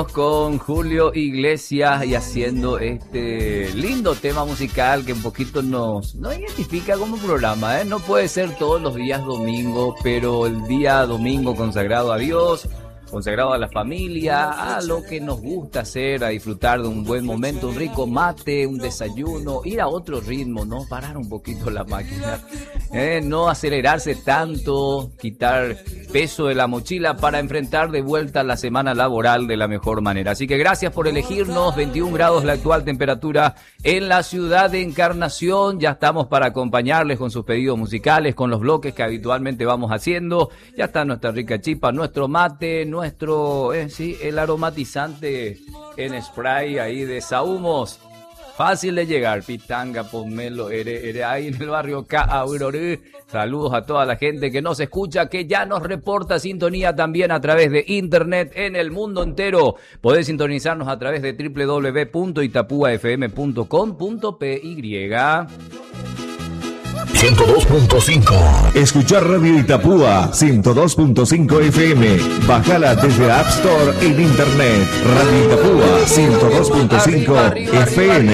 Seguimos con Julio Iglesias y haciendo este lindo tema musical que un poquito nos identifica como programa, ¿eh? No puede ser todos los días domingo, pero el día domingo consagrado a Dios, consagrado a la familia, a lo que nos gusta hacer, a disfrutar de un buen momento, un rico mate, un desayuno, ir a otro ritmo, no parar un poquito la máquina, no acelerarse tanto, quitar peso de la mochila para enfrentar de vuelta la semana laboral de la mejor manera. Así que gracias por elegirnos. 21 grados la actual temperatura en la ciudad de Encarnación. Ya estamos para acompañarles con sus pedidos musicales, con los bloques que habitualmente vamos haciendo. Ya está nuestra rica chipa, nuestro mate, nuestro, el aromatizante en spray ahí de Sahumos. Fácil de llegar, Pitanga, Pomelo, ahí en el barrio Caurorú. Saludos a toda la gente que nos escucha, que ya nos reporta sintonía también a través de internet en el mundo entero. Podés sintonizarnos a través de www.itapuafm.com.py. 102.5. Escuchar Radio Itapúa 102.5 FM. Bájala desde App Store en internet. Radio Itapúa 102.5 FM.